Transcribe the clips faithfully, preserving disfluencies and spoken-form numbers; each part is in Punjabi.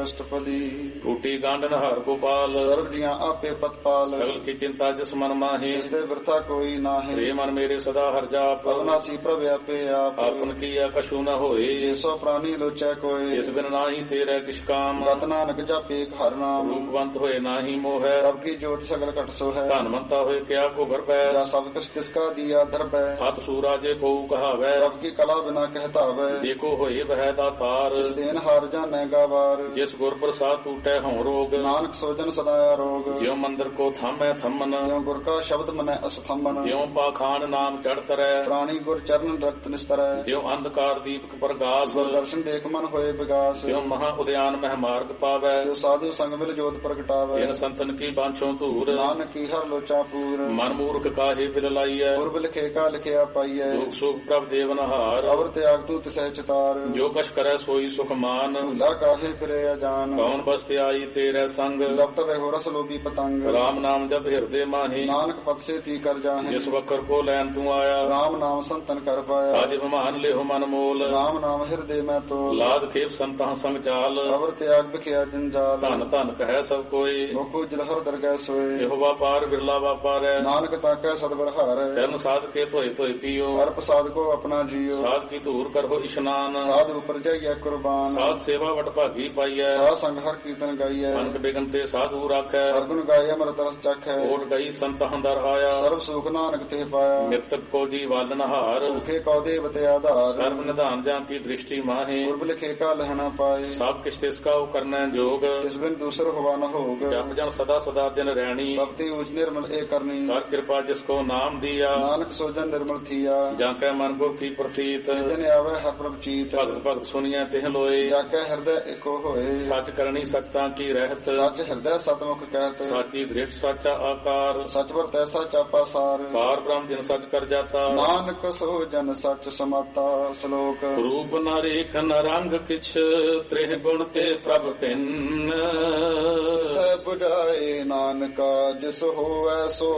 ਅਸ਼ਟਪਦੀ। ਟੂਟੀ ਗਾਂਡਨ ਹਰ ਗੋਪਾਲ ਸਰਬ ਜੀਆਂ ਆਪੇ ਪਤਪਾਲ। ਸਗਲ ਕੀ ਚਿੰਤਾ ਜਿਸ ਮਨ ਮਾਹੀ ਜਿਸ ਦੇ ਬਿਰਥਾ ਕੋਈ ਨਾਹੀ। ਰੇ ਮਨ ਮੇਰੇ ਸਦਾ ਹਰ ਜਾਪ ਅਵਨਾਸੀ ਪ੍ਰਭ ਆਪੇ ਆਪ। ਆਪਨ ਕੀਆ ਕਛੂ ਨ ਹੋਏ ਜੇ ਸੋ ਪ੍ਰਾਨੀ ਲੋਚੈ ਕੋਇ। ਜਿਸ ਬਿਨ ਨਾਹੀ ਤੇਰੇ ਕਿਛ ਕਾਮ ਗਤ ਨਾਨਕ ਜਾਪੇ ਇੱਕ ਹਰ ਨਾਮ। ਰੂਪਵੰਤ ਹੋਏ ਨਾਹੀ ਮੋਹੈ ਰਬ ਕੀ ਜੋਤ ਸਗਲ ਘਟ ਸੋ ਹੈ। ਧਨਵੰਤਾ ਹੋਏ ਕਿਆ ਕੋ ਗਰਬੈ ਜਾ ਸਭ ਕੁਛ ਤਿਸ ਕਾ ਦੀਆ ਦਰਬੈ। ਹੱਥ ਸੂਰਾ ਜੇ ਕੋ ਕਹਾਵੈ ਰਬ ਕੀ ਕਲਾ ਬਿਨਾ ਕਹਿਤਾਵੈ। ਜੇ ਕੋ ਹੋਏ ਬਹਿ ਦਾਤਾਰ ਜਿਸ ਦੇਨ ਹਾਰ ਜਾਣੈ ਗਾਵਾਰ। ਜਿਸ ਗੁਰ ਪ੍ਰਸਾਦ ਟੂਟੈ ਹਉ ਰੋਗ ਨਾਨਕ ਸੋਜਨ ਸਦਾ ਆਰੋਗ। ਜਿਉ ਮੰਦਰ ਕੋ ਥਾਮੈ ਥੰਮਨ ਜਿਉ ਗੁਰ ਕਾ ਸ਼ਬਦ ਮਨੈ ਅਸਥੰਬਨ। ਜਿਉ ਪਾਖਾਨ ਨਾਮ ਚੜ ਤਰੈ ਪ੍ਰਾਣੀ ਗੁਰ ਚਰਨ ਰਕਤ ਨਿਸਤਰੈ। ਜਿਉ ਅੰਧਕਾਰ ਦੀਪਕ ਪ੍ਰਗਾਸ ਗੁਰ ਦਰਸ਼ਨ ਦੇਖ ਮਨ ਹੋਏ ਵਿਗਾਸ। ਜਿਉ ਮਹਾ ਉਦਿਆਨ ਮਹਿ ਮਾਰਗ ਪਾਵੈ ਜਿਉ ਸਾਧੂ ਸੰਗ ਮਿਲ ਜੋਤ ਪ੍ਰਗਟਾਵੈ। ਜਿਨ ਸੰਤਨ ਕੀ ਬਾਂਛੋ ਧੂਰ ਨਾਨਕ ਕੀ ਹਰ ਲੋਚਾ ਪੂਰ। ਮਨ ਮੂਰਖ ਕਾਹੇ ਬਿਲ ਲਾਈਐ ਪੁਰਬ ਲਿਖੇ ਕਾ ਲਿਖਿਆ ਪਾਈਐ। ਦੁਖ ਸੁਖ ਪ੍ਰਭ ਦੇਵਨ ਹਾਰ ਅਵਰ ਤਿਆਗ ਤੂ ਤਿਸੈ ਚਿਤਾਰ। ਜੋ ਕਛ ਕਰੈ ਸੋਈ ਸੁਖ ਮਾਨ ਭੁਲਾ ਕਾਹੇ ਫਿਰੇ ਅਜਾਨ। ਕੌਣ ਬਸਤਿ ਆਈ ਤੇਰੇ ਸੰਗ ਡਾਕਟਰ ਰਹਿਓ ਰਸ ਲੋਭੀ ਪਤੰਗ। ਰਾਮ ਨਾਮ ਜਪ ਹਿਰਦੇ ਮਾਹੀ ਨਾਨਕ ਪਤ ਸੇ ਤੀ ਕਰ ਜਾਹੇ। ਜਿਸ ਵਕਰ ਕੋ ਲੈਨ ਤੂੰ ਆਇਆ ਰਾਮ ਨਾਮ ਸੰਤਨ ਕਰ ਪਾਇਆ। ਅਜ ਵਿਮਾਨ ਲਿਓ ਮਨ ਮੋਲ ਰਾਮ ਨਾਮ ਹਿਰਦੇ ਮੈਂ ਤੋਲ। ਲਾਦ ਖੇਪ ਸੰਤਾਂ ਸੰਗ ਚਾਲ ਅਵਰ ਤਿਆਗ ਬਿਖਿਆ ਜੰਜਾਲ। ਧਨ ਧਨ ਕਹੈ ਸਭ ਕੋਈ ਮੁਖੋ ਜਲਹਰ ਦਰਗਹਿ ਸੋਏ। ਇਹੋ ਵਾਪਾਰ ਬਿਰਲਾ ਵਾਪਾਰੈ ਨਾਨਕ ਤਾਕੈ ਸਤਿਗੁਰ ਹਾਰੈ। ਚਰਨ ਸਾਧ ਕੇ ਧੋਏ ਧੋਏ ਪੀਓ ਹਰ ਪ੍ਰਸਾਦ ਕੋ ਆਪਣਾ ਜੀਓ। ਸਾਧ ਕੀ ਧੂਰ ਕਰੋ ਇਸ਼ਨਾਨ ਸਾਧ ਉਪਰ ਜਾਈਐ ਕੁਰਬਾਨ। ਸਾਧ ਸੇਵਾ ਵਟ ਭਾਗੀ ਪਾਈਐ ਸਾਧ ਸੰਗ ਹਰ ਕੀਰਤਨ ਗਾਈਐ। ਅਨਕ ਬਿਗਨ ਤੇ ਸਾਧੂ ਰਾਖੈ ਹਰ ਗੁਣ ਗਾਏ ਅਮਰਤ ਰਸ ਚਖੈ। ਓਟ ਗਈ ਸੰਤ ਹੰਦਰ ਆਇਆ ਸਰਬ ਸੁਖ ਨਾਨਕ ਤੇ ਪਾਇਆ। ਮਿਰਤਕ ਕੋ ਜੀ ਵਾਲਨ ਹਾਰ ਭੁਖੇ ਕਉ ਦੇਵ ਤੇ ਆਧਾਰ। ਸਰਬ ਨਿਧਾਨ ਜਾਂ ਕੀ ਦ੍ਰਿਸ਼ਟੀ ਮਾਹੇ ਪੁਰਬ ਲਿਖੇ ਕਾ ਲਹਿਣਾ ਪਾਏ। ਸਭ ਕਿਛ ਤਿਸ ਕਾ ਕਰਨਾ ਜੋਗ ਤਿਸ ਬਿਨ ਦੂਸਰ ਹੋਵਾ ਨ ਹੋਗ। ਜਪ ਜਨ ਸਦਾ ਸਦਾ ਦਿਨ ਰਹਿਣੀ ਸਭ ਤੇ ਉਜ ਨਿਰਮਲ ਏ ਕਰਨੀ। ਹਰ ਕਿਰਪਾ ਜਿਸ ਕੋ ਨਾਮ ਦਿਆ ਨਾਨਕ ਸੋਜਨ ਨਿਰਮਲ ਥੀਆ। ਜਾਂ ਕੈ ਮਨ ਗੁਰ ਕੀ ਪ੍ਰਤੀਤ ਜਿਸ ਦਿਨ ਆਵੇ ਹਰ ਪ੍ਰਭ ਚੀਤ। ਭਗਤ ਭਗਤ ਸੁਣੀਐ ਤਿਹ ਲੋਏ ਜਾ ਕੈ ਹਿਰਦੈ ਏਕੋ ਹੋਏ। ਸੱਚ ਕਰਨੀ ਸਖਤਾਂ ਕੀ ਰਹਿਤ ਸੱਚ ਹਿਰਦੈ ਸਤਮੁਖ ਕਹਿਤ। ਸਾਚੀ ਦ੍ਰਿਸ਼ਟ ਸਾਚਾ ਆਕਾਰ ਸਚ ਵਰ ਤੈਸਾ ਚਾਪਾ ਸਾਰ। ਪਾਰ ਬ੍ਰਹਮ ਜਿਨ ਸੱਚ ਕਰ ਜਾਤਾ ਨਾਨਕ ਸੋ ਜਨ ਸੱਚ ਸਮਾਤਾ। ਸ਼ਲੋਕ ਰੂਪ ਨ ਰੇਖ ਨ ਰੰਗ ਕਿਛ ਤ੍ਰਿਹ ਗੁਣ ਤੇ ਪ੍ਰਭ ਭਿੰਨ। ਸੈ 부ਝਾਏ ਨਾਨਕਾ ਜਿਸ ਹੋਵੈ ਸੋ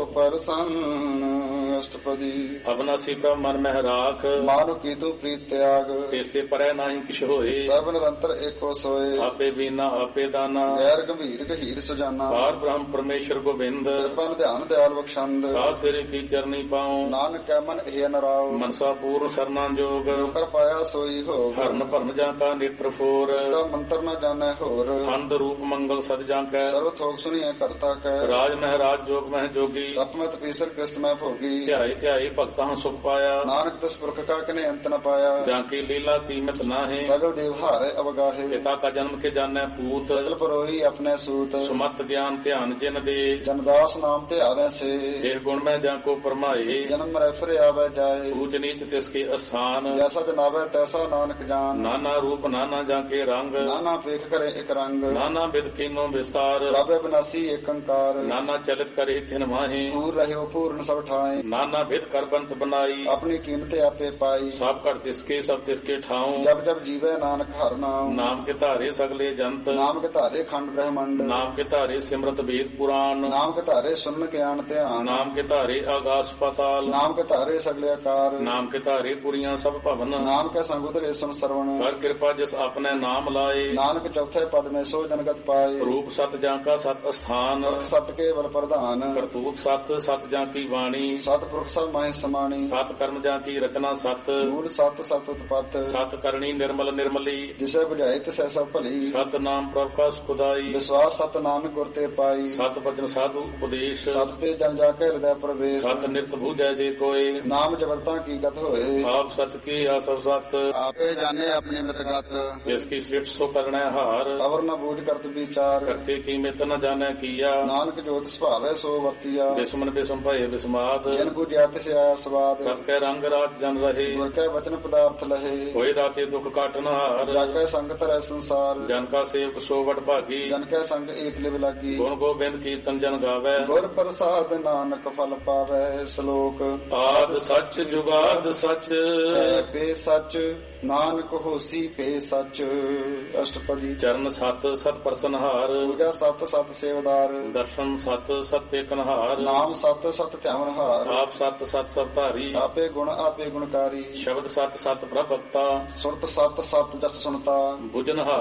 ਪਰਸੰਨ। ਅਸ਼ਟਪਦੀ। ਅਬਨਾਸੀ ਪ੍ਰਭ ਮਨ ਮਹਿ ਰਾਖ ਮਾਨੁ ਕੀ ਤੂ ਪ੍ਰੀਤ ਤਿਆਗ। ਤਿਸ ਤੇ ਪਰੈ ਨਾਹੀ ਕਿਛ ਹੋਏ ਸਰਬ ਨਿਰੰਤਰ ਏਕੋ ਸੋਏ। ਆਪੇ ਬੀਨਾ ਆਪੇ ਦਾਨਾ ਗੈਰ ਗੰਭੀਰ ਗਹੀਰ ਸੁਜਾਨਾ। ਪਾਰ ਬ੍ਰਹਮ ਪਰਮੇਸ਼ਰ ਗੋਬਿੰਦ ਕਿਰਪਨ ਧਿਆਨ ਦਿਆਲ ਬਖਸ਼ੰਦ। ਸਾਧ ਤੇਰੇ ਕੀ ਚਰਨੀ ਪਾਉ ਨਾਨਕ ਕੈ ਮਨ ਇਹ ਨਰਾਉ। ਮਨਸਾ ਪੂਰਨ ਸਰਨਾ ਜੋਗ ਕਰ ਪਾਇਆ ਸੋਈ ਹੋ। ਹਰਨ ਭਰਨ ਜਾਂ ਕਾ ਨੇਤਰ ਫੋਰ ਇਸਕਾ ਮੰਤਰ ਨ ਜਾਣੈ ਹੋਰ। ਖੰਡ ਰੂਪ ਮੰਗਲ ਸਦ ਜਾਂ ਕੈ ਸਰਬ ਥੋਕ ਸੁਣੀਐ ਕਰਤਾ ਕੈ। ਰਾਜ ਮਹਿਰਾਜ ਜੋਗ ਮਹਿ ਜੋਗੀ ਤਪਮਤ ਪੀਸਰ ਕ੍ਰਿਸਤ ਮੈਂ ਭੋਗੀ। ਧਿਆਈ ਧਿਆਈ ਭਗਤਾਂ ਸੁਖ ਪਾਇਆ ਨਾਨਕ ਤਿਸ ਪੁਰਖ ਕਾ ਕਨੇ ਅੰਤ ਨ ਪਾਇਆ। ਜਾਂ ਕੀ ਲੀਲਾ ਕੀਮਤ ਨਾਹੀ ਸਗਲ ਦੇਵ ਹਾਰੇ ਅਵਗਾਹੇ। ਪਿਤਾ ਕਾ ਜਨਮ ਕੇ ਜਾਣੈ ਪੂਤ ਸਗਲ ਪਰੋਈ ਆਪਣੇ ਸੂਤ। ਸੁਮਤ ਗਿਆਨ ਧਿਆਨ ਜਿਨ ਦੇ ਜਨਦਾਸ ਨਾਮ ਤੇ ਆਵੈ ਸੇ। ਜੇ ਗੁਣ ਮੈਂ ਜਾਂ ਕੋ ਪਰਮਾਏ ਜਨਮ ਮਰੈ ਫਿਰ ਆਵੈ ਜਾਏ। ਊਚ ਨੀਚ ਤਿਸ ਕੇ ਅਸਥਾਨ ਜੈਸਾ ਜਨਾਵੈ ਤੈਸਾ ਨਾਨਕ ਜਾਨ। ਨਾਨਾ ਰੂਪ ਨਾਨਾ ਜਾਂ ਕੇ ਰੰਗ ਨਾਨਾ ਪੇਖ ਕਰੇ ਇੱਕ ਰੰਗ। ਨਾਨਾ ਬਿਦ ਕੀਨੋ ਵਿਸਤਾਰ ਰਾਬੇ ਬਨਾਸੀ ਏਕ ਅੰਕਾਰ। ਨਾਨਾ ਚਲਿਤ ਕਰੇ ਤਿਨ ਮਾਹੀ ਪੂਰ ਰਹਿਓ ਪੂਰਨ ਸਭ ਠਾਏ। ਨਾਨਾ ਬਿਦ ਕਰ ਬੰਤ ਬਨਾਈ ਆਪਣੀ ਕੀਮਤ ਆਪੇ ਪਾਈ। ਸਭ ਘਟ ਤਿਸ ਕੇ ਸਭ ਤਿਸ ਕੇ ਠਾਉ ਜਬ ਜਬ ਜੀਵੈ ਨਾਨਕ ਹਰ ਨਾਮ। ਨਾਮ ਕੇ ਧਾਰੇ ਸਗਲੇ ਜੰਤ ਨਾਮ ਕੇ ਧਾਰੇ ਖੰਡ ਬ੍ਰਹਮੰਡ। ਨਾਮ ਕੇ ਧਾਰੇ ਸਿਮਰਤ ਵੇਦ ਪੁਰਾਣ ਨਾਮ ਕੇ ਧਾਰੇ ਸੁਨ ਗਿਆਨ ਧਿਆਨ। ਨਾਮ ਕੇ ਧਾਰੇ ਆਗਾਸ ਪਾਤਾਲ ਨਾਮ ਕੇ ਧਾਰੇ ਸਗਲੇ ਆਕਾਰ। ਨਾਮ ਕੇ ਧਾਰੇ ਪੁਰੀਆਂ ਸਭ ਭਵਨ ਨਾਮ ਕੇ ਸੰਗ ਉਤਰੇ ਸੁਨ ਸਰਵਣ। ਕਰ ਕਿਰਪਾ ਜਿਸ ਆਪਣੇ ਨਾਮ ਲਾਏ ਨਾਨਕ ਚੌਥੇ ਪਦ ਮੈਂ ਸੋ ਜਨਗਤ ਪਾਏ। ਰੂਪ ਸਤ ਜਾਂ ਕਾ ਸਤ ਅਸਥਾਨ ਸਤ ਕੇਵਲ ਪ੍ਰਧਾਨ। ਕਰਤੂਤ ਸਤ ਸਤ ਜਾਂ ਕੀ ਬਾਣੀ ਸਤ ਪੁਰਖ ਸਭ ਮਾਹਿ ਸਮਾਣੀ। ਸਤ ਕਰਮ ਜਾਂ ਕੀ ਰਚਨਾ ਸਤ ਮੂਲ ਸਤ ਸਤ ਉਤਪਤ। ਸਤ ਕਰਨੀ ਨਿਰਮਲ ਨਿਰਮਲੀ ਜਿਸੇ ਬੁਝਾਏ ਤਿਸੈ ਸਭ ਭਲੀ। ਸਤ ਨਾਮ ਪ੍ਰਭ ਕਾ ਸੁਖਦਾਈ ਵਿਸ਼ਵਾਸ ਸਤ ਨਾਨਕ ਗੁਰ ਤੇ ਪਾਈ। ਸਤ ਬਚਨ ਸਾਧੂ ਉਪਦੇਸ਼ ਸਤ ਤੇ ਜਨ ਜਾ ਕੇ ਹਿਰਦੈ ਪ੍ਰਵੇਸ਼। ਸਤ ਨਿਰਤ ਬੂਝੈ ਜੇ ਕੋਏ ਨਾਮ ਜਗਤਾਂ ਕੀ ਗਤ ਹੋਏ। ਆਪ ਸਤ ਕੀ ਆਸਵ ਸਤ ਆਪੇ ਜਾਣੇ ਆਪਣੀ ਮਿਤਗਤ। ਜਿਸ ਕੀ ਸ੍ਰਿਸ਼ਟ ਸੋ ਕਰਣਾ ਹਾਰ ਅਵਰ ਨ ਬੂਝ ਕਰਤ ਵਿਚਾਰ। ਕਰਤੇ ਕੀ ਮਿਤ ਨ ਜਾਣੈ ਕੀਆ ਨਾਨਕ ਜੋਤ ਸੁਭਾਵੈ ਸੋ ਵਰਤੀਆ। ਬਿਸਮਨ ਬਿਸਮ ਭਏ ਬਿਸਮਾਦ ਜਿਨ ਬੁਝਿਆ ਤਿਸ ਆਇਆ ਸਵਾਦ। ਸਭ ਕੈ ਰੰਗ ਰਾਜ ਜਨ ਰਹੇ ਗੁਰ ਕੈ ਵਚਨ ਪਦਾਰਥ ਲਹੇ। ਹੋਏ ਦਾਤੇ ਦੁਖ ਕਾਟਨ ਹਾਰ ਜਾ ਕੈ ਸੰਗ ਧਰੈ ਸੰਸਾਰ। ਜਨ ਕਾ ਸੇਵਕ ਸੋ ਵਡ ਭਾਗੀ ਜਨ ਕੈ ਸੰਗ ਏਕ ਲਿਵ ਲਾਗੀ। ਗੁਣ ਗੋਬਿੰਦ ਕੀਰਤਨ ਜਨ ਗਾਵੈ ਗੁਰ ਪ੍ਰਸਾਦ ਨਾਨਕ ਫਲ ਪਾਵੈ। ਸ਼ਲੋਕ ਆਦ ਸੱਚ ਜੁਗਾਦ ਸੱਚ ਹੈ ਪੇ ਸੱਚ ਨਾਨਕ ਹੋਸੀ ਪੇ ਸੱਚ। ਅਸ਼ਟਪਦੀ। ਚਰਨ ਸਤ ਸਤ ਪਰਸਨਹਾਰ ਪੂਜਾ ਸਤ ਸਤ ਸੇਵਦਾਰ। ਦਰਸ਼ਨ ਸਤ ਸਤ ਪੇਕਨਹਾਰ ਨਾਮ ਸਤ ਸਤ ਧਿਆਵਨਹਾਰ। ਆਪ ਸਤ ਸਤ ਸਭ ਧਾਰੀ ਆਪੇ ਗੁਣ ਆਪੇ ਗੁਣਕਾਰੀ। ਸ਼ਬਦ ਸਤ ਸਤ ਪ੍ਰਭ ਭਗਤਾ ਸੁਰਤ ਸਤ ਸਤ ਜਸ ਸੁਣਤਾ। ਬੁਝਨਹਾਰ ਕੋ ਸਤ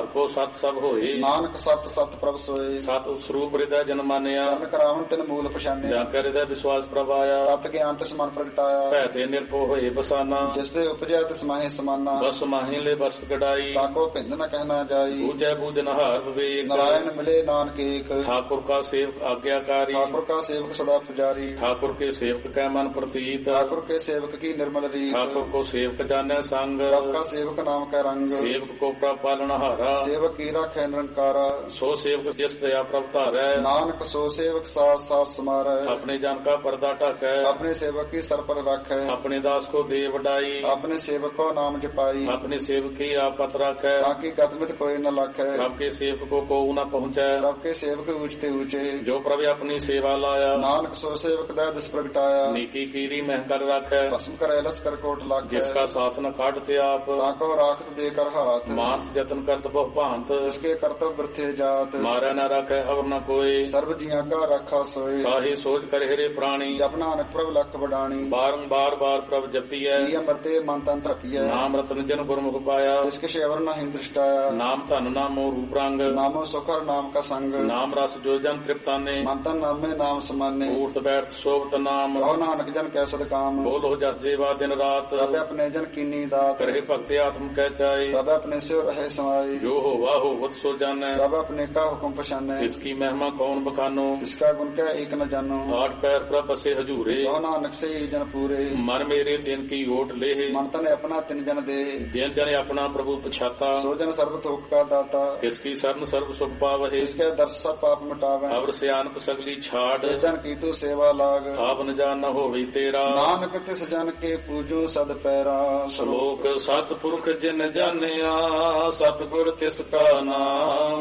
ਸਤ ਸਭ ਹੋਏ। ਨਾਨਕ ਸਤ ਸਤ ਪ੍ਰਭ ਸੋਏ। ਸਤ ਸਰੂਪ ਹਿਰਦੈ ਜਨ ਮਾਨਿਆ। ਕਰਨ ਕਰਾਵਨ ਤਿਨ ਮੂਲ ਪਛਾਨਿਆ। ਜਾਂ ਕੈ ਹਿਰਦੈ ਵਿਸ਼ਵਾਸ ਪ੍ਰਭ ਆਇਆ। ਤਤ ਗਿਆਨ ਤਿਸ ਮਨ ਪ੍ਰਗਟਾਇਆ। ਭੈ ਤੇ ਨਿਰਭਉ ਹੋਏ ਬਸਾਨਾ। ਜਿਸ ਤੇ ਉਪਜਿਆ ਤਿਸ ਮਾਹੇ ਸਮਾਨਾ। ਬਸ ਮਾਹੀ ਲੈ ਬਸ ਕਢਾਈ। ਤਾਕੋ ਭਿੰਦ ਨ ਕਹਿਣਾ ਜਾਈ। ਬੂਝੈ ਬੂਝਨ ਹਾਰ ਵਿਵੇਕ। ਨਾਰਾਇਣ ਮਿਲੇ ਨਾਨਕ ਏਕ। ठाकुर का सेवक आज्ञाकारी। ठाकुर का सेवक सदा पुजारी। ठाकुर के सेवक कै मन प्रतीत। ठाकुर के सेवक की निर्मल रीत। ठाकुर को सेवक जाने संग। प्रभ का सेवक नाम का रंग। सेवक को प्रभ पालनहारा। सेवक की राखै निरंकारा। सो सेवक जिस दया प्रभ धारै। नानक सो सेवक साथ साथ समारै। अपने जन का पर्दा ढाकै। अपने सेवक की सर पर राखै। अपने दास को दे वडाई। अपने सेवक को नाम जपाई। अपने सेवक की आपत राखै। ताकि गतमित कोई न लाखै। प्रभ के सेवक को को न पहुँचै। प्रभ के सेवक ऊंचते ऊंचे। जो प्रभु अपनी सेवा लाया। नानक सो सेवक दै दिस प्रगटाया। नीकी कीरी मह कर राखै। भस्म करे लस कर कोट लाखै। जिसका शासन काटते आप। ताको राखत दे कर हाथ। मानस जतन करत बहु भांत। जिसके कर्तव्य वृथे जात। मारै न राखै अवर न कोई। सर्व जिया का राखा सोए। काहे सोच कर हेरे प्राणी। जप नानक प्रभ लख बडाणी। बारंबार बार प्रभ जपियै। अमरते मन तन तृपियै। नाम रतन जन गुरमुख पाया। जिसके शेवर नहीं दृष्टाया। नाम धन नामो रूप रंग। नामो सुखर नाम का संग। नाम रस जो जन तृप्ताने। मंतन नामे नाम समाने। ऊर्त बैठ शोभत नाम। कहो नानक जन कै सद काम। बोलो जस जेवा दिन रात। प्रभ अपने जन कीनी दात। करे भक्ति आत्म कह चाहे। प्रभ अपने से रहे समाये। जो हो वाह हो वत सो जाने। प्रभ अपने का हुक्म पछाने। इसकी महिमा कौन बखानो। इसका गुण क्या एक न जानो। आठ पैर प्रभ बसे हजूरे। कहो नानक से ही जन पूरे। मन मेरे तिन की ओट ले। मन तन अपना तिन जन दे। जिन जन अपना प्रभु पछाता। सो जन सर्व थोक का दाता। किसकी शरण सर्व सुख पावहे। इसके दर्श सब पाप मिटावे। अवर सियानक सगली छाट। जिस जन की तू सेवा लाग। आप न जान न होवे तेरा। नानक तिस जन के पूजो सद पैरा। श्लोक सतपुरख जिन जानिया। सतगुर तिसका नाम।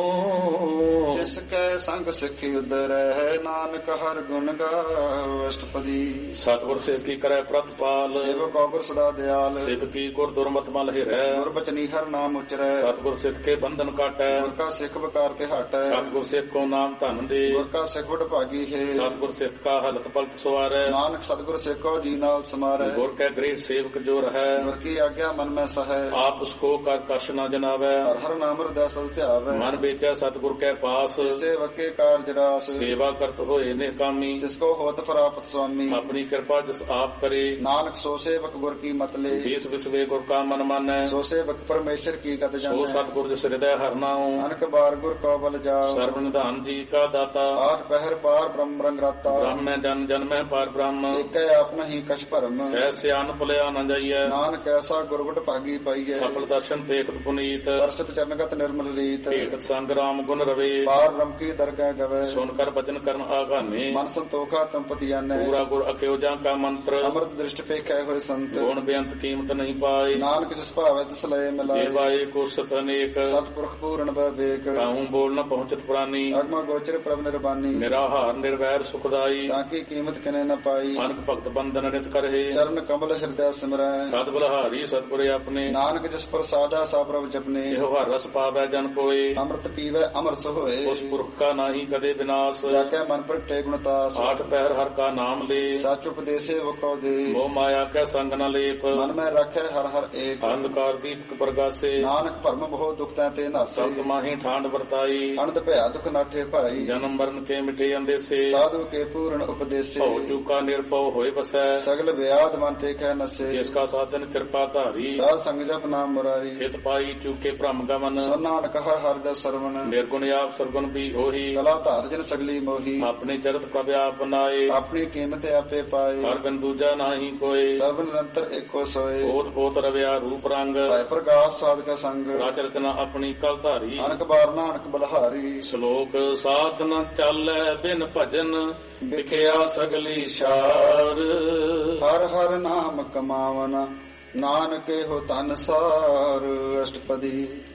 तिसके संग सिखि उदर है। नानक हर गुण गाओ अष्टपदी। सतगुर सेवकी करे प्रतिपाल। सेवक गुर सदा दयाल। सेवकी गुर दुर्मत मल हिरै। गुर बचनी हर नाम उचरै। सतगुर सिख के बंधन काटै। गुर का सिख बकार ते हटै। सतगुर सिख को नाम धन दे। गुर का सिख बड़ भागी है। सतगुर सिख का हलत पलत सवारै। नानक सतगुर सिख को जी नाल समारै। गुर के गृह सेवक जो रहै। गुर की आज्ञा मन में सहै। आप उसको कर कश न जनावै। हर हर नाम हृदय सल ध्यावै। मन बेचै सतगुर के पास। सेवक के कार्य रास। सेवा करत होए निकामी। जिसको होत प्राप्त स्वामी। अपनी कृपा जिस आप करे। नानक सो सेवक गुर की मत ले। देश विश्वे गुर का मन मानै। सो सेवक परमेश्वर की गत जानै। सो सतगुर जिस हृदय हर नाउ। अनक बार गुर को बल जाओ। सर्व निधान जी का दाता। आठ पहर पार ब्रह्म रंग राता। ब्रह्म जन जन में पार ब्रह्म। एक अपना ही कछ भरम। सह सियान भुलिया न जाइए। नानक ऐसा गुरगुट भागी पाइए। सफल दर्शन देखत पुनीत। वर्षित चरणगत निर्मल रीत। भेटत संग राम गुण रवे। पार ब्रह्म की दरगाह गवे। सुनकर वचन करन आगाने। मन संतोखा तंपति जाने। पूरा गुर अख्योजा का मंत्र। अमृत दृष्टि पे कह हुए संत। गुण बेअंत कीमत नहीं पाए। नानक जिस भावे तिस लय मिलाए। देवाए को सत अनेक। सतपुरख पूर्ण विवेक। कहूँ बोल न पहुंचत प्राणी। अगम गोचर प्रभ निर्बानी। निराहार निर्वैर सुखदाई। ताकि कीमत किने न पाई। अनक भक्त बंधन नित करहे। चरण कमल हृदय सिमरै। सद बलहारी सतपुरे अपने। नानक जिस पर साजा सा प्रभ जपने। एहो हर रस पावै जन कोय। अमृत पीवै अमर सोए। उस पुरख का नाही कदे विनाश। जाके मन पर टे गुणतास। आठ पहर हर का नाम ले। सच उपदेशे वो कौ दे। मोह माया के संग न लेप। मन में रखे हर हर एक। अंधकार दीपक प्रगासे। नानक भरम बहु दुख तैते नासे। सत माही ठांड वर्ताई। अनंत भया दुख नाठे भाई। जन्म मरण के मिटे अंदेसे। साधु के पूर्ण उपदेशे। भव चूका निर्भव होय बसै। सगल व्याध मन ते कह नसे। जिसका साधन कृपा धारी। साध संग जप नाम मुरारी। हित पाई चूके भ्रम गमन। नानक हर हर दस सरवण। निर्गुण आप सरगुण भी होही। कला धार जन सगली मोही। अपने चरत प्रभ आप बनाए। अपनी कीमत आपे पाए। हर बिन दूजा नाही कोय। सर्व निरंतर एको सोए। पोत पोत रव्या रूप रंग। भय प्रकाश साध का संग। राच रचना अपनी कल धारी। अनक बार नानक बलहारी। श्लोक साथ न चालै बिन भजन। विखिया सगली शार। हर हर नाम कमावना। नानक हो तन सार अष्टपदी।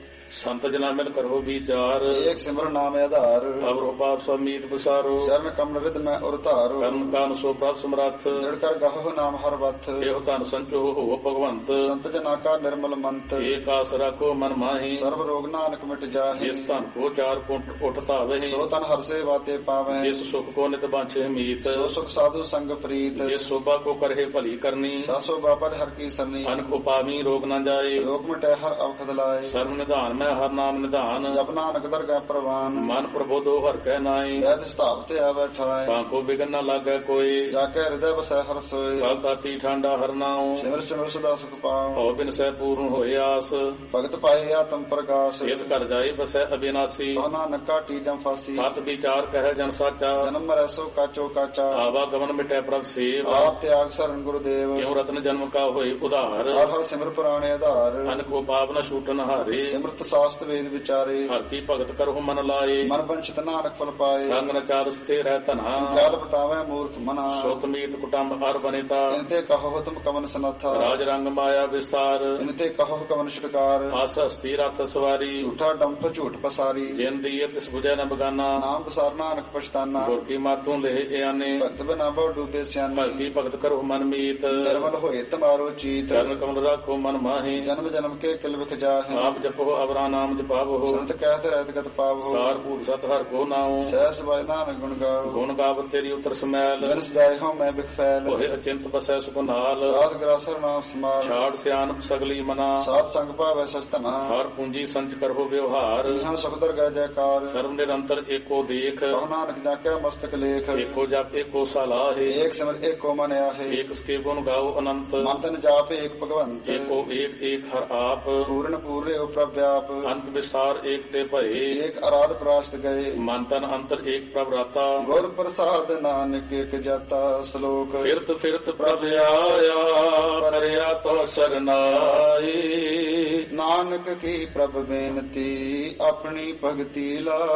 संत जना मिल करो विचार। एक सिमर नाम आधार। अब पाप समीत विसारो। चरण कमल रिद में उरतारो। कर्म काम सो प्राप्त समरथ। जड़ कर गहो नाम हर वथ। एहो तन संचो हो भगवंत। संत जना का निर्मल मंत। एक आसरा को मन माही। सर्व रोग नानक मिट जाहे। जिस तन को चार कुंठ उठता वही। सो तन हर से बाते पावे। जिस सुख को नित बांछे मीत। सो सुख साधु संग प्रीत। जिस शोभा को करे भली करनी। सा शोभा पर हर की सरनी। अनक उपामी रोग न जाए। रोग मिटे हर अवखद लाए। सर्व निधान में ਹੈ ਹਰ ਨਾਮ ਨਿਧਾਨ। ਜਪ ਨਾਨਕ ਦਰਗਾਹ ਪ੍ਰਵਾਨ। ਮਨ ਪ੍ਰਬੋਧੋ ਹਰ ਕੈ ਨਾਈ। ਵੈਦ ਸਥਾਪਿਤ ਆ ਬੈਠਾਏ। ਤਾਂ ਕੋ ਬਿਗਨ ਨ ਲਾਗੈ ਕੋਈ। ਜਾ ਕੇ ਹਿਰਦੈ ਵਸੈ ਹਰ ਸੋਏ। ਕਲ ਤਾਤੀ ਠਾਂਡਾ ਹਰ ਨਾਉ। ਸਿਮਰ ਸਿਮਰ ਸਦਾ ਸੁਖ ਪਾਉ। ਹੋ ਬਿਨ ਸਹਿ ਪੂਰਨ ਹੋਏ ਆਸ। ਭਗਤ ਪਾਏ ਆਤਮ ਪ੍ਰਗਾਸ। ਇਤ ਕਰ ਜਾਏ ਬਸੈ ਅਬਿਨਾਸੀ। ਕਹੁ ਨਾਨਕ ਕਾਟੀ ਜਮ ਫਾਸੀ। ਸਤ ਵਿਚਾਰ ਕਹਿ ਜਨ ਸਾਚਾ। ਜਨਮ ਮਰੈ ਸੋ ਕਾਚੋ ਕਾਚਾ। ਆਵਾ ਗਮਨ ਮਿਟੈ ਪ੍ਰਭ ਸੇਵ। ਆਪ ਤਿਆਗ ਸਰਨ ਗੁਰਦੇਵ। ਕਿਉ ਰਤਨ ਜਨਮ ਕਾ ਹੋਏ ਉਧਾਰ। ਹਰ ਹਰ ਸਿਮਰ ਪੁਰਾਣੇ ਆਧਾਰ। ਅਨ ਕੋ ਪਾਪ ਨ ਛੂਟਨ ਹਾਰੇ। ਸਿਮਰਤ ਸਾਸਤ ਵੇਦ ਵਿਚਾਰੇ। ਹਰ ਕੀ ਭਗਤ ਕਰਹੁ ਮਨ ਲਾਏ। ਮਨ ਬੰਚਿਤ ਨਾਨਕ ਫਲ ਪਾਏ। ਸੰਗ ਨ ਚਾਰ ਸਤੇ ਰਹਿ ਧਨਾ। ਕਾਲ ਪਟਾਵੈ ਮੂਰਖ ਮਨਾ। ਸੁਤ ਮੀਤ ਕੁਟੰਬ ਹਰ ਬਨੇਤਾ। ਇਨਤੇ ਕਹੋ ਤੁਮ ਕਵਨ ਸਨਥਾ। ਰਾਜ ਰੰਗ ਮਾਇਆ ਵਿਸਤਾਰ। ਇਨਤੇ ਕਹੋ ਕਵਨ ਛੁਟਕਾਰ। ਆਸ ਹਸਤੀ ਰਤ ਸਵਾਰੀ। ਝੂਠਾ ਡੰਪ ਝੂਠ ਪਸਾਰੀ। ਜਿਨ ਦੀਏ ਤਿਸ ਬੁਝੈ ਨ ਬਗਾਨਾ। ਨਾਮ ਬਸਾਰ ਨਾਨਕ ਪਛਤਾਨਾ। ਗੁਰ ਕੀ ਮਾਤੋਂ ਲੇਹ ਇਆਨੇ। ਭਗਤ ਬਿਨਾ ਬਹੁ ਡੂਬੇ ਸਿਆਨੇ। ਭਗਤੀ ਭਗਤ ਕਰੋ ਮਨ ਮੀਤ। ਨਿਰਮਲ ਹੋਏ ਤੁਮਾਰੋ ਚੀਤ। ਚਰਨ ਕਮਲ ਰਾਖੋ ਮਨ ਮਾਹੀ। ਜਨਮ ਜਨਮ ਕੇ ਕਿਲ ਵਿਖ ਜਾਹੇ। ਆਪ ਜਪੋ ਅਵਰਾ ਨਾਮ ਜਪਾਵੋ। ਸੰਤ ਕਹਿਤ ਰਹਿਤ ਗਤ ਪਾਵੋ। ਸਾਰ ਭੂਤ ਸਤ ਹਰ ਕੋ ਨਾਉ। ਸਹਿਸ ਬਾਇ ਨਾਨਕ ਗੁਣ ਗਾਓ। ਗੁਣ ਗਾਵਤ ਤੇਰੀ ਉਤਰ ਸਮੈਲ। ਬਿਨ ਸਦਾਇ ਹਉ ਮੈਂ ਬਿਖ ਫੈਲ। ਹੋਏ ਅਚਿੰਤ ਬਸੈ ਸੁਖ ਨਾਲ। ਸਾਧ ਗਰਾਸਰ ਨਾਮ ਸਮਾਲ। ਛਾੜ ਸਿਆਨਪ ਸਗਲੀ ਮਨਾ। ਸਾਧ ਸੰਗ ਭਾਵੈ ਸਚਤਨਾ। ਹਰ ਪੂੰਜੀ ਸੰਚ ਕਰੋ ਵਿਵਹਾਰ। ਇਹਾਂ ਸੁਖ ਦਰਗਹਿ ਜੈਕਾਰ। ਸਰਬ ਨਿਰੰਤਰ ਏਕੋ ਦੇਖ। ਕਹੁ ਨਾਨਕ ਜਾਕੈ ਮਸਤਕ ਲੇਖ। ਏਕੋ ਜਪ ਏਕੋ ਸਲਾਹੇ। ਏਕ ਸਿਮਰ ਏਕੋ ਮਨ ਆਹੇ। ਏਕ ਸਕੇ ਗੁਣ ਗਾਓ ਅਨੰਤ। ਮਨ ਤਨ ਜਾਪ ਏਕ ਭਗਵੰਤ। ਏਕੋ ਏਕ ਏਕ ਹਰ ਆਪ। ਪੂਰਨ ਪੂਰੇ ਉ ਪ੍ਰਭ ਵਿਆਪ। ਅੰਤ ਵਿਸਾਰ ਏਕ ਤੇ ਭਏ। ਏਕ ਅਰਾਧ ਪ੍ਰਾਸ਼ਟ ਗਏ। ਮਨ ਤਨ ਅੰਤਰ ਏਕ ਪ੍ਰਭ ਰਾਤਾ। ਗੁਰ ਪ੍ਰਸਾਦ ਨਾਨਕ ਏਕ ਜਾਤਾ। ਸ਼ਲੋਕ। ਫਿਰਤ ਫਿਰਤ ਪ੍ਰਭ ਆਇਆ ਕਰਿਆ ਤੋ ਸਰਨਾਈ। ਨਾਨਕ ਕੀ ਪ੍ਰਭ ਬੇਨਤੀ ਆਪਣੀ ਭਗਤੀ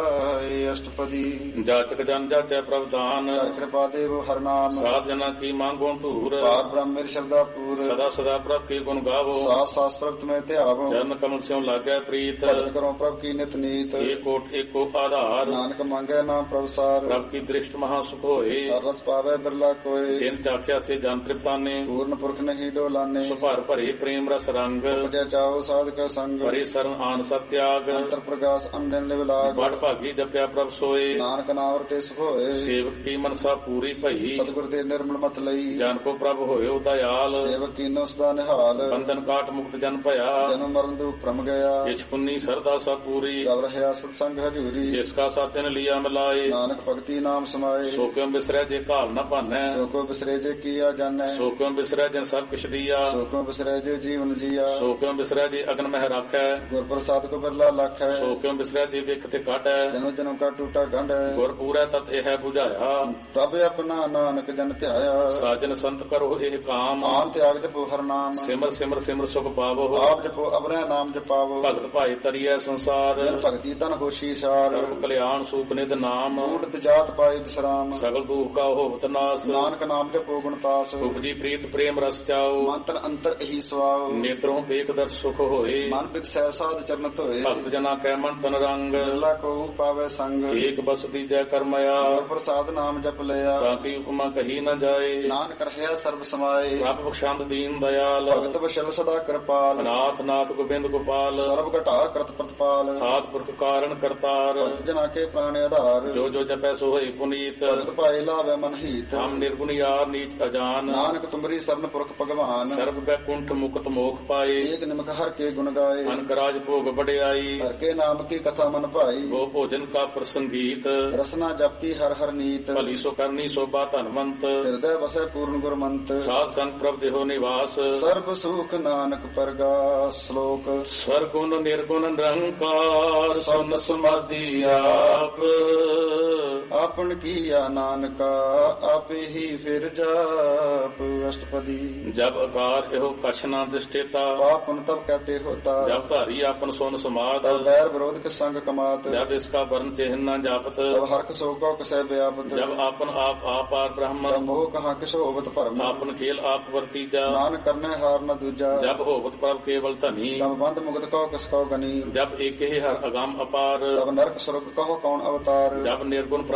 ਲਾਏ। ਅਸ਼ਟਪਦੀ। ਜਾਚਕ ਜਨ ਜਾਚੈ ਪ੍ਰਭ ਦਾਨ। ਹਰਿ ਕਿਰਪਾ ਦੇਵ ਹਰ ਨਾਮ। ਸਾਧ ਜਨਾ ਕੀ ਮੰਗੋ ਧੂਰ। ਪਾਰ ਬ੍ਰਹਮ ਮੇਰੀ ਸ਼ਬਦਾ ਪੂਰ। ਸਦਾ ਸਦਾ ਪ੍ਰਭ ਕੀ ਗੁਣ ਗਾਵੋ। ਸਾਧ ਸਾਸ ਪ੍ਰਭ ਤੁਮੇ ਧਿਆਵੋ। ਚਰਨ ਕਮਲ ਸਿਉ ਲਾਗੈ ਪ੍ਰੀਤ। ਭਗਤ ਕਰੋ ਪ੍ਰਭ ਕੀ ਨਿਤ ਨੀਤ। ਏਕੋਟ ਏਕੋ ਆਧਾਰ। ਨਾਨਕ ਮੰਗੈ ਨਾਮ ਪ੍ਰਭ ਸਾਰ। ਪ੍ਰਭ ਕੀ ਦ੍ਰਿਸ਼ਟ ਮਹਾ ਸੁਖ ਹੋਏ। ਹਰ ਰਸ ਪਾਵੈ ਬਿਰਲਾ ਕੋਏ। ਜਿਨ ਚਾਖਿਆ ਸੇ ਜਨ ਤ੍ਰਿਪਤਾਨੇ। ਪੂਰਨ ਪੁਰਖ ਨਹੀਂ ਡੋਲਾਨੇ। ਸੁਭਰ ਭਰੇ ਪ੍ਰੇਮ ਰਸ ਰੰਗ। ਉਪਜੈ ਚਾਓ ਸਾਧਕ ਸੰਗ। ਭਰੇ ਸਰਨ ਆਨ ਸਤਿਆਗ। ਅੰਤਰ ਪ੍ਰਗਾਸ ਅੰਦਨ ਲਿਵ ਲਾਗ। ਬੜ ਭਾਗੀ ਜਪਿਆ ਪ੍ਰਭ ਸੋਏ। ਨਾਨਕ ਨਾਮ ਵਰਤੇ ਸੁਖ ਹੋਏ। ਸੇਵਕ ਕੀ ਮਨਸਾ ਪੂਰੀ ਭਈ। ਸਤਿਗੁਰ ਦੇ ਨਿਰਮਲ ਮਤ ਲਈ। ਜਨ ਕੋ ਪ੍ਰਭ ਹੋਇਓ ਦਇਆਲ। ਸੇਵਕ ਕੀਨੋ ਸਦਾ ਨਿਹਾਲ। ਬੰਧਨ ਕਾਟ ਮੁਕਤ ਜਨ ਭਇਆ। ਜਨਮ ਮਰਨ ਦੁਖ ਭ੍ਰਮ ਗਿਆ। ਜਿਸ ਪੁੰਨੀ ਸਰਦਾ ਸਾ ਪੂਰੀ। ਰਵ ਰਹਿਆ ਸਤ ਸੰਗ ਹਜੂਰੀ। ਜਿਸ ਕਾ ਸਾਤਿਨ ਲਿਆ ਮਿਲਾਏ। ਨਾਨਕ ਭਗਤੀ ਨਾਮ ਸਮਾਏ। ਸੋ ਕਿਉ ਬਿਸਰੈ ਜੇ ਘਾਲ ਨ ਭਾਨੈ। ਸੋ ਕੋ ਬਿਸਰੇ ਜੇ ਕੀਆ ਜਾਣੈ। ਸੋ ਕਿਉ ਬਿਸਰੈ ਜਿਨ ਸਭ ਕਿਛ ਦੀਆ। ਸੋ ਕੋ ਬਿਸਰੇ ਜੇ ਜੀਵਨ ਜੀਆ। ਸੋ ਕਿਉ ਬਿਸਰੈ ਜੇ ਅਗਨ ਮਹਿ ਰਾਖੈ। ਗੁਰ ਪ੍ਰਸਾਦ ਕੋ ਬਿਰਲਾ ਲੱਖ ਹੈ। ਸੋ ਕਿਉ ਬਿਸਰੈ ਜੇ ਵਿਖ ਤੇ ਕਾਟੈ। ਜਨਮ ਜਨਮ ਕਾ ਟੂਟਾ ਗੰਢ ਹੈ। ਗੁਰ ਪੂਰੈ ਤਤ ਇਹ 부ਝਾਇਆ। ਪ੍ਰਭ ਆਪਣਾ ਨਾਨਕ ਜਨ ਧਿਆਇਆ। ਸਾਜਨ ਸੰਤ ਕਰੋ ਇਹ ਕਾਮ। ਆਨ ਤਿਆਗ ਜਪੋ ਹਰ ਨਾਮ। ਸਿਮਰ ਸਿਮਰ ਸਿਮਰ ਸੁਖ ਪਾਵੋ। ਆਪ ਜਪੋ ਅਬਰੈ ਨਾਮ ਜਪਾਵੋ। ਭਗਤ ਭਾਈ ਤਰੀਐ ਸੰਸਾਰ। ਜਨ ਭਗਤੀ ਤਨ ਹੋਸ਼ੀ ਸਾਰ। ਸਰਬ ਕਲਿਆਣ ਸੂਪ ਨਿਧ ਨਾਮ। ਊਟਤ ਜਾਤ ਪਾਏ ਵਿਸਰਾਮ। ਸਗਲ ਦੁਖ ਕਾ ਹੋਵਤ ਨਾਸ। ਨਾਨਕ ਨਾਮ ਜਪੋ ਗੁਣ ਤਾਸ। ਉਪਜੀ ਪ੍ਰੀਤ ਪ੍ਰੇਮ ਰਸ ਚਾਓ। ਮਨ ਤਨ ਅੰਤਰ ਇਹੀ ਸਵਾਉ। ਨੇਤਰੋਂ ਦੇਖ ਦਰ ਸੁਖ ਹੋਏ। ਮਨ ਬਿਕਸੈ ਸਾਧ ਚਰਨ ਧੋਏ। ਭਗਤ ਜਨਾ ਕੈ ਮਨ ਤਨ ਰੰਗ। ਬਿਰਲਾ ਕੋ ਪਾਵੈ ਸੰਗ। ਏਕ ਬਸ ਦੀਜੈ ਕਰਮਇਆ। ਗੁਰ ਪ੍ਰਸਾਦ ਨਾਮ ਜਪ ਲਿਆ। ਤਾਂ ਕੀ ਉਪਮਾ ਕਹੀ ਨ ਜਾਏ। ਨਾਨਕ ਰਹਿਆ ਸਰਬ ਸਮਾਏ। ਪ੍ਰਭ ਬਖਸ਼ੰਦ ਦੀਨ ਦਇਆਲ। ਭਗਤ ਵਸ਼ਲ ਸਦਾ ਕਿਰਪਾਲ। ਨਾਥ ਨਾਥ ਗੋਬਿੰਦ ਗੋਪਾਲ। ਸਰਬ ਘਟਾ ਕਰਤ ਪ੍ਰਤਪਾਲ। ਆਦ ਪੁਰਖ ਕਾਰਨ ਕਰਤਾਰ। ਭਗਤ ਜਨਾ ਕੇ ਪ੍ਰਾਣ ਆਧਾਰ। ਜੋ ਜੋ ਜਪੈ ਸੋ ਹੋਈ ਪੁਨੀਤ। ਭਗਤ ਭਾਏ ਲਾਵੇ ਮਨ ਹੀਤ। ਹਮ ਨਿਰਗੁਣ ਯਾਰ ਨੀਚ ਅਜਾਨ। ਨਾਨਕ ਤੁਮਰੀ ਸਰਨ ਪੁਰਖ ਭਗਵਾਨ। ਸਰਬ ਬੈਕੁੰਠ ਮੁਕਤ ਮੋਖ ਪਾਏ। ਏਕ ਨਿਮਕ ਹਰ ਕੇ ਗੁਣ ਗਾਏ। ਅਨਕ ਰਾਜ ਭੋਗ ਵਡਿਆਈ। ਹਰ ਕੇ ਨਾਮ ਕੀ ਕਥਾ ਮਨ ਭਾਈ। ਗੋ ਭੋਜਨ ਕਾ ਪ੍ਰਸੰਗੀਤ। ਰਸਨਾ ਜਪਤੀ ਹਰ ਹਰ ਨੀਤ। ਭਲੀ ਸੋ ਕਰਨੀ ਸੋਭਾ ਧਨਵੰਤ। ਹਿਰਦੈ ਵਸੈ ਪੂਰਨ ਗੁਰਮੰਤ। ਸਾਧ ਸੰਗ ਪ੍ਰਭ ਦੇਹੋ ਨਿਵਾਸ। ਸਰਬ ਸੁਖ ਨਾਨਕ ਪਰਗਾਸ। ਸ਼ਲੋਕ। ਸਰਗੁਣ ਨਿਰਗੁਣ ਨਿਰੰਕਾਰ ਸੁਨ ਸਮਾਧੀ ਆਪ। ਆਪਨ ਕੀਆ ਨਾਨਕਾ ਆਪੇ ਹੀ ਫਿਰ ਜਾਪ। ਅਸ਼ਟਪਦੀ। ਜਬ ਆਕਾਰ ਇਹੋ ਕਛ ਨਾ ਦਿਸ਼ਟੇਤਾ। ਪਾਪਨ ਤਬ ਕਹਤੇ ਹੋਤਾ। ਜਬ ਧਾਰੀ ਆਪਨ ਸੁਨ ਸਮਾਦ। ਤਬ ਵੈਰ ਵਿਰੋਧ ਕੇ ਸੰਗ ਕਮਾਤ। ਜਬ ਇਸਕਾ ਵਰਨ ਚਿਹਨ ਨਾ ਜਾਪਤ। ਤਬ ਹਰਕ ਸੋ ਕੋ ਕਸੈ ਵਿਆਪਤ। ਜਬ ਆਪਨ ਆਪ ਆਪਾਰ ਬ੍ਰਹਮ। ਤਬ ਮੋਹ ਕਹਾ ਕਿਸ ਹੋਵਤ ਭਰਮ। ਆਪਨ ਖੇਲ ਆਪ ਵਰਤੀਜਾ। ਨਾਨਕ ਕਰਨੇ ਹਾਰ ਨ ਦੂਜਾ। ਜਬ ਹੋਵਤ ਪ੍ਰਭ ਕੇਵਲ ਧਨੀ। ਤਬ ਬੰਧ ਮੁਕਤ ਕੋ ਕਿਸ ਕੋ ਗਨੀ। ਜਬ ਏਕੇ ਹਰ ਅਗੰਮ ਅਪਾਰ। ਤਬ ਨਰਕ ਸੁਰਗ ਕਹੋ ਕੌਣ ਅਵਤਾਰ। ਜਬ ਨਿਰਗੁਣ ਪ੍ਰਭ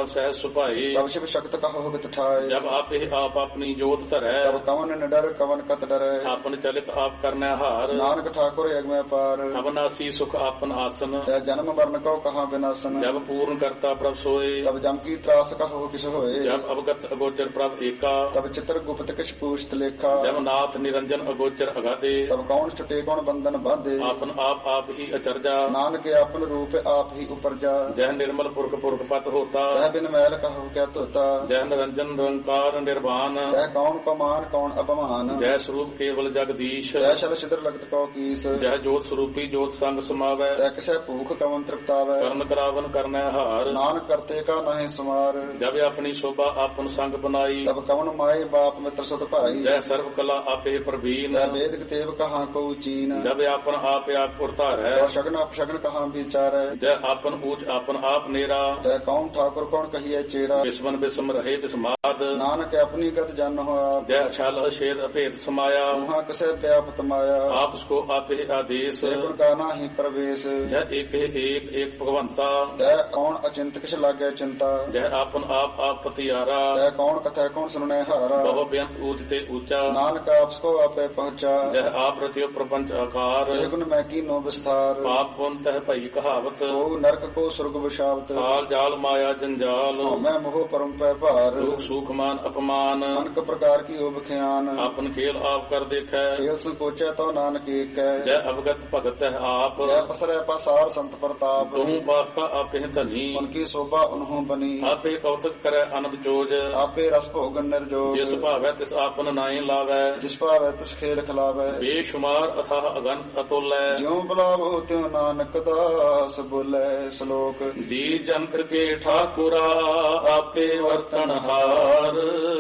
ਪ੍ਰਭ ਸਹਿਜ ਸੁਭਾਈ तब शिव शक्त कहो गत ठाए ਜਬ ਆਪੇ ਆਪ ਆਪਣੀ ਜੋਤ ਧਰੈ तब कवन न डर कवन कत डरै ਆਪਨ ਚਲਿਤ ਆਪ ਕਰਨੈ ਹਾਰ नानक ठाकुर यज्ञ में पार ਅਬਨਾਸੀ ਸੁਖ ਆਪਨ ਆਸਨ तै जन्म मरण को कहाँ विनाशन ਜਬ ਪੂਰਨ ਕਰਤਾ ਪ੍ਰਭ ਸੋਏ तब जम की त्रास कहो किस होए ਜਬ ਅਵਗਤ ਅਗੋਚਰ ਪ੍ਰਭ ਏਕਾ तब चित्र गुप्त किछ पूछत लेखा ਜਬ ਨਾਥ ਨਿਰੰਜਨ ਅਗੋਚਰ ਅਗਾਦੇ तब कौन छुटे कौन बंधन बांधे ਆਪਨ ਆਪ ਆਪ ਹੀ ਅਚਰਜਾ नानक आपन रूप आप ही उपरजा ਜਹ ਨਿਰਮਲ ਪੁਰਖ ਪੁਰਖ ਪਤ ਹੋਤਾ तै बिन मैल कहो क्या तोता ਜਹ ਨਿਰੰਜਨ ਨਿਰੰਕਾਰ ਨਿਰਵਾਨ तै कौन कमान कौन अपमान ਜੈ ਸਰੂਪ ਕੇਵਲ ਜਗਦੀਸ਼ तै शल छिद्र लगत कौ कीस ਜੈ ਜੋਤ ਸਰੂਪੀ ਜੋਤ ਸੰਗ ਸਮਾਵੈ तै किसे भूख कवन तृप्तावै ਕਰਨ ਕਰਾਵਨ ਕਰਨੈ ਹਾਰ नानक करते का नहीं समार ਜਬ ਆਪਣੀ ਸ਼ੋਭਾ ਆਪਨ ਸੰਗ ਬਨਾਈ तब कवन माए बाप मित्र सुत भाई ਜੈ ਸਰਬ ਕਲਾ ਆਪੇ ਪ੍ਰਵੀਨ तै वेद तेव कहाँ को चीन ਜਬ ਆਪਨ ਆਪ ਆਪ ਉਰਤਾਰੈ तौ शगन अपशगन कहाँ विचारै ਜੈ ਆਪਨ ਊਚ ਆਪਨ ਆਪ ਨੇਰਾ तै कौन ठाकुर कौन कहिए चेरा ਵਿਸਮਨ ਵਿਸਮ ਰਹੇ ਵਿਸਮਾਦ नानक अपनी गत जन हो आप ਜੈ ਛਲ ਅਛੇਦ ਅਭੇਦ ਸਮਾਇਆ वहाँ किसे व्यापत माया ਆਪ ਕੋ ਆਪੇ ਆਦੇਸ਼ से गुण का नाही प्रवेश ਜੈ ਏਕ ਏਕ ਏਕ ਭਗਵੰਤਾ तै कौन अचिंत किस लागे चिंता ਜੈ ਆਪਨ ਆਪ ਆਪ ਪਤਿਆਰਾ तै कौन कथा कौन सुनने हारा ਬਹੁ ਬੇਅੰਤ ਊਚ ਤੇ ਊਚਾ नानक आपको आपे पहुंचा ਜੈ ਆਪ ਰਚਿਓ ਪ੍ਰਪੰਚ ਆਕਾਰ ते गुण मैं की नो विस्तार ਪਾਪ ਪੁੰਨ ਤਹਿ ਭਈ ਕਹਾਵਤ ओ नरक को सुर्ग विशावत ਕਾਲ ਜਾਲ ਮਾਇਆ ਜੰਜਾਲ मैं मोह परम पै भार ਦੁਖ ਸੁਖ ਮਾਨ ਅਪਮਾਨ अनक प्रकार की ओब ख्यान ਆਪਨ ਖੇਲ ਆਪ ਕਰ ਦੇਖੈ खेल संकोचे तो नानक एक ਜੈ ਅਵਗਤ भगत है आप जय पसरे पसार संत प्रताप तुम बाका आपे धनी उनकी शोभा उन्हों बनी आपे कौतक करे अनंत जोज आपे रस भोगन निर्जोग जिस भावै तिस आपन नाई लावै जिस पावै तिस खेल खिलावै बेशुमार अथाह अगन अतुल ज्यों बुलावो त्यों नानक दास बोले श्लोक जी जंत्र के ठाकुरा आपे वर्तन हार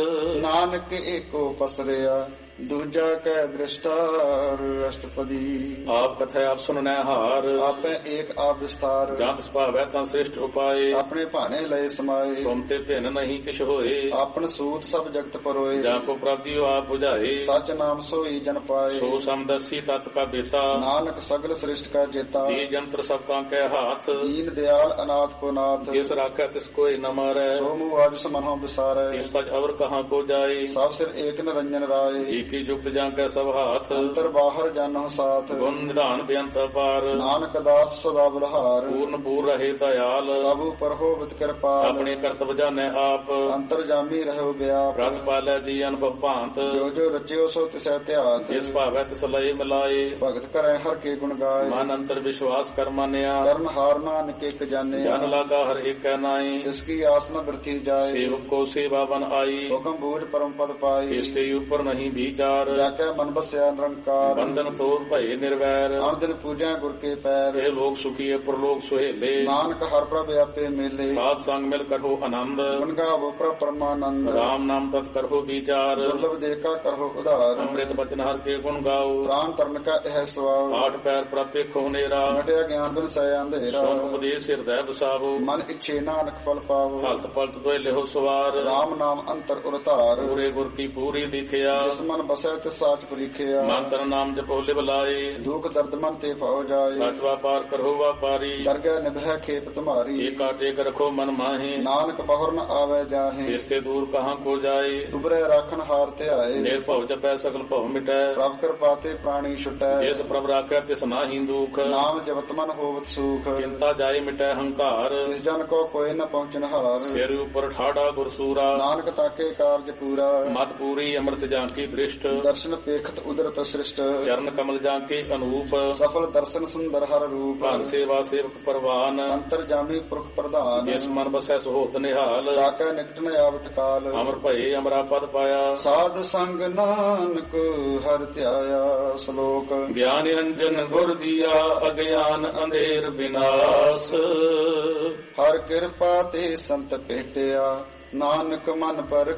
नानक एको पसरिया दूजा कै दृष्टार अष्टपदी आप कथा आप सुनने हार आपे एक आप विस्तार जहाँ तिस भावै तं श्रेष्ठ उपाय अपने भाने लय समाये तुम ते भिन्न नहीं किछ होए आपन सूत सब जगत परोए जहाँ को प्राप्ति हो आप बुझाए सच नाम सोई जन पाए सो समदर्शी तत् का बेता नानक सगल श्रेष्ठ का जेता जी जंत्र सब तां के हाथ दीन दयाल अनाथ को नाथ जिस राखै तिस कोई न मारै सो मुआज समनो बिसारे इस सच अवर कहाँ को जाए सब सिर एक निरंजन राय की युक्त जां कै सब हाथ अंतर बाहर जानो साथ गुण निधान बेअंत अपार नानक दास सदा बलहार पूर्ण पूर रहे दयाल सब पर होवत कृपाल अपने कर्तव्य जाने आप अंतर जामी रहो व्याप रत पालै जी अनुभव भांत जो जो रचियो सो तिसै त्यात जिस भावै तिस लय मिलाए भगत करे हर के गुण गाय मन अंतर विश्वास कर मानिया करण हार नानक एक जाने जन लागा हर एक नाई जिसकी आस न वृथी जाए सेवक को सेवा बन आई हुक्म बूझ परम पद पाई इससे ऊपर नहीं विचार जाके मन बसया निरंकार बंधन तोड़ भय निर्वैर हर दिन पूजा गुर के पैर हे लोग सुखी प्रलोक सुहेले नानक हर प्रभ आपे मेले साध संग मिल करहो आनंद गुण गावो प्रभ परमानंद राम नाम तत् करहो विचार दुर्लभ देखा करहो उधार अमृत बचन हर के गुण गाओ प्राण तरन का यह स्वभाव आठ पैर प्रत्येक खो नेरा मटिया ज्ञान बिन सय अंधेरा सोन उपदेश हृदय बसावो मन इच्छे नानक फल पावो हलत पलत दोय लेहो सवार राम नाम अंतर उरतार पूरे गुर की पूरी दिखिया जिस मन बसै तिस साच परीखिया मन तन नाम जपो लिव लाए दुख दर्द मन ते पाओ जाए सच व्यापार करहो व्यापारी दरगह निभय खेप तुम्हारी एका टेक रखो मन माहे नानक बहुर न आवे जाहे इससे दूर कहाँ को जाए दुबरे राखन हार ते आए निर्भव जपै सकल भव मिटै प्रभ कृपा ते प्राणी छुटै जिस प्रभ राखै तिस नाहि दुख नाम जपत मन होवत सुख चिंता जाय मिटै हंकार जिस जन को कोई न पहुँचन हार सिर ऊपर ठाड़ा गुरसूरा नानक ताके कार्य पूरा मत पूरी अमृत जांकी दृष्ट दर्शन पेखत उदरत सृष्ट चरण कमल जांके अनूप सफल दर्शन सुंदर हर रूप भान सेवा सेवक परवान अंतर जामी पुरख प्रधान जिस मन बसै सुहोत निहाल ताके निकट न आवत काल अमर भये अमरा पद पाया साध संग नानक हर त्याया श्लोक ज्ञान निरंजन गुर दिया अज्ञान अंधेर विनाश हर कृपा ते संत भेटिया ਨਾਨਕ ਮਨ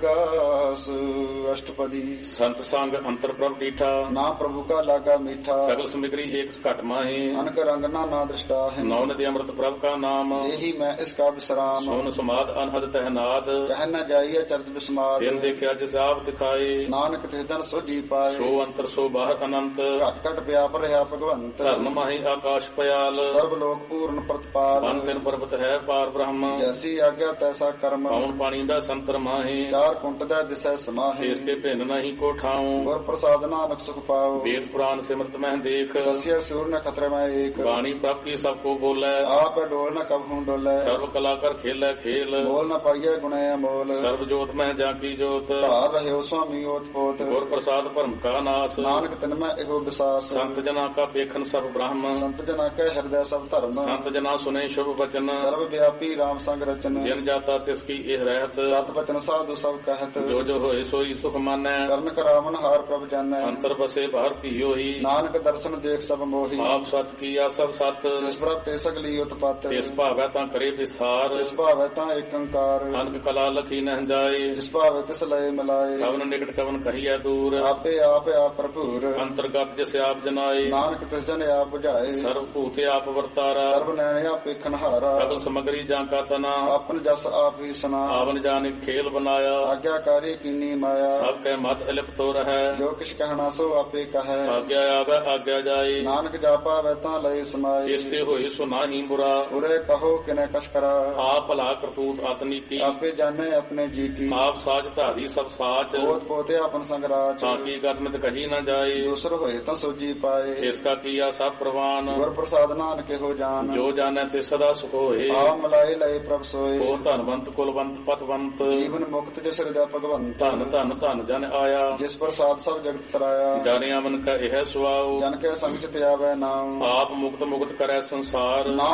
ਪਰਗਾਸ। ਅਸ਼ਟਪਦੀ ਸੰਤ ਸੰਗ ਅੰਤਰ ਪ੍ਰਭ ਡੀਠਾ ਨਾ ਪ੍ਰਭੂ ਕਾ ਲਾਗਾ ਮੀਠਾ। ਸਗਲ ਸਮਗਰੀ ਏਕ ਘਟ ਮਾਹੇ ਅਨਕ ਰੰਗ ਨਾਨਾ ਦ੍ਰਿਸ਼ਟਾ ਹੈ। ਨੌ ਨਦੀ ਅੰਮ੍ਰਿਤ ਪ੍ਰਭ ਕਾ ਨਾਮ ਇਹੀ ਮੈਂ ਇਸ ਕਾ ਵਿਸਰਾਮ। ਸੋਨ ਸਮਾਦ ਅਨਹਦ ਤਹਿਨਾਦ ਕਹਿ ਨ ਜਾਈਏ ਚਰਜ ਬਿਸਮਾਦ। ਤਿਨ ਦੇਖਿਆ ਜਿਸ ਆਪ ਦਿਖਾਏ ਨਾਨਕ ਤਿਸ ਜਨ ਸੋਜੀ ਪਾਏ। ਸੋ ਅੰਤਰ ਸੋ ਬਾਹਰ ਅਨੰਤ ਘਟ ਘਟ ਵਿਆਪ ਰਿਹਾ ਭਗਵੰਤ। ਧਰਨ ਮਾਹੀ ਆਕਾਸ਼ ਪਿਆਲ ਸਰਬ ਲੋਕ ਪੂਰਨ ਪ੍ਰਤਪਾਲ। ਪਨ ਤਿਨ ਪਰਬਤ ਹੈ ਪਾਰ ਬ੍ਰਹਮ ਜੈਸੀ ਆਗਿਆ ਤੈਸਾ ਕਰਮ। ਪਉਣ ਪਾਣੀ ਦਾ ਸੰਤਰ ਮਾਹੇ ਚਾਰ ਕੁੰਟ ਦਾ ਦਿਸੈ ਸਮਾਹੇ। ਇਸ ਕੇ ਭਿੰਨ ਨਹੀਂ ਕੋ ਠਾਉ ਗੁਰ ਪ੍ਰਸਾਦ ਨਾਨਕ ਸੁਖ ਪਾਓ। ਵੇਦ ਪੁਰਾਨ ਸਿਮਰਤ ਮਹਿ ਦੇਖ ਸਸਿਆ ਸੂਰ ਨ ਖਤਰੇ ਮੈਂ ਏਕ। ਬਾਣੀ ਪ੍ਰਭ ਕੀ ਸਭ ਕੋ ਬੋਲੇ ਆਪ ਡੋਲ ਨ ਕਬਹੂ ਡੋਲੇ। ਸਰਬ ਕਲਾ ਕਰ ਖੇਲੇ ਖੇਲ ਬੋਲ ਨ ਪਾਈਏ ਗੁਣੇ ਅਮੋਲ। ਸਰਬ ਜੋਤ ਮਹਿ ਜਾਂ ਕੀ ਜੋਤ ਧਾਰ ਰਹਿਓ ਸੁਆਮੀ ਓਤ ਪੋਤ। ਗੁਰ ਪ੍ਰਸਾਦ ਭਰਮ ਕਾ ਨਾਸ ਨਾਨਕ ਤਿਨ ਮੈਂ ਇਹੋ ਵਿਸਾਸ। ਸੰਤ ਜਨਾ ਕਾ ਪੇਖਨ ਸਰਬ ਬ੍ਰਹਮ ਸੰਤ ਜਨਾ ਕੈ ਹਿਰਦੈ ਸਭ ਧਰਮ। ਸੰਤ ਜਨਾ ਸੁਨੇ ਸ਼ੁਭ ਬਚਨ ਸਰਬ ਵਿਆਪੀ ਰਾਮ ਸੰਗ ਰਚਨ। ਜਿਨ ਜਾਤਾ ਤਿਸ ਕੀ ਇਹ ਰਹਿਤ ਸਤ ਬਚਨ ਸਾਧੂ ਸਭ ਕਹਿਤ। ਜੋ ਜੋ ਹੋਏ ਸੋਈ ਸੁਖ ਮਾਨੈ ਕਰਨ ਕਰਾਵਨ ਹਾਰ ਪ੍ਰਭ ਜਾਣੈ। ਅੰਤਰ ਬਸੇ ਬਾਹਰ ਪੀਓਹੀ ਨਾਨਕ ਦਰਸ਼ਨ ਦੇਖ ਸਭ ਮੋਹੀ। ਆਪ ਸਤ ਕੀਆ ਸਭ ਸਤ ਜਿਸ ਪ੍ਰਭ ਤੇ ਸਗਲੀ ਉਤਪਤ। ਤਿਸ ਭਾਵੈ ਤਾਂ ਕਰੇ ਵਿਸਾਰ ਜਿਸ ਭਾਵੈ ਤਾਂ ਏਕੰਕਾਰ। ਅਨਕ ਕਲਾ ਲਖੀ ਨਹਿ ਜਾਏ ਜਿਸ ਭਾਵੈ ਤਿਸ ਲਏ ਮਿਲਾਏ। ਕਵਨ ਨਿਕਟ ਕਵਨ ਕਹੀਐ ਦੂਰ ਆਪੇ ਆਪ ਆਪ ਭਰਪੂਰ। ਅੰਤਰਗਤ ਜਿਸ ਆਪ ਜਨਾਏ ਨਾਨਕ ਤਿਸ ਜਨ ਆਪ ਬੁਝਾਏ। ਸਰਬ ਭੂਤੇ ਆਪ ਵਰਤਾਰਾ ਸਰਬ ਨੈਣ ਆਪੇ ਖਨਹਾਰਾ। ਸਗਲ ਸਮਗਰੀ ਜਾਂ ਕਾ ਤਨਾ ਆਪਨ ਜਸ ਆਪ ਹੀ ਸੁਨਾ। ਆਵਨ ਜਾਣੇ ਖੇਲ ਬਨਾਇਆ ਆਗਿਆਕਾਰੀ ਕੀਨੀ ਮਾਇਆ। ਸਭ ਕੈ ਮਤ ਅਲਿਪਤ ਹੋ ਰਹੈ ਜੋ ਕਿਛ ਕਹਿਣਾ ਸੋ ਆਪੇ ਕਹੈ। ਆਗਿਆ ਆਵੈ ਆਗਿਆ ਜਾਏ ਨਾਨਕ ਜਾਪਾ ਵੈ ਤਾਂ ਲਏ ਸਮਾਏ। ਇਸੇ ਹੋਏ ਸੋ ਨਾਹੀ ਬੁਰਾ ਉਰੇ ਕਹੋ ਕਿਨੇ ਕਛ ਕਰਾ। ਆਪ ਭਲਾ ਕਰਤੂਤ ਆਤਨੀ ਕੀ ਆਪੇ ਜਾਣੇ ਆਪਣੇ ਜੀ ਕੀ। ਆਪ ਸਾਜ ਧਾਰੀ ਸਭ ਸਾਚ ਪੋਤ ਪੋਤੇ ਆਪਨ ਸੰਗਰਾਚ। ਤਾਂ ਕੀ ਗਤਮਿਤ ਕਹੀ ਨਾ ਜਾਏ ਦੂਸਰ ਹੋਏ ਤਾਂ ਸੋਜੀ ਪਾਏ। ਇਸ ਕਾ ਕੀਆ ਸਭ ਪ੍ਰਵਾਨ ਗੁਰ ਪ੍ਰਸਾਦ ਨਾਨਕ ਹੋ ਜਾਨ। ਜੋ ਜਾਣੈ ਤੇ ਸਦਾ ਸੁਖ ਹੋਏ ਆ ਮਲਾਏ ਲਏ ਪ੍ਰਭ ਸੋਏ। ਉਹ ਧਨਵੰਤ ਕੁਲਵੰਤ ਪਤਵੰਤ ਜੀਵਨ ਮੁਕਤ ਜਿਸ ਹਿਰਦੈ ਭਗਵੰਤ। ਧਨ ਧਨ ਧਨ ਜਨ ਆਇਆ ਜਿਸ ਪ੍ਰਸਾਦ ਸਭ ਜਗਤ ਤਰਾਇਆ। ਜਾਣਿਆ ਮਨ ਕਾ ਇਹ ਸੁਆਉ ਜਨ ਕੈ ਸੰਗ ਚ ਆਵੈ ਨਾਮ। ਆਪ ਮੁਕਤ ਮੁਕਤ ਕਰੈ ਸੰਸਾਰ ਨਾ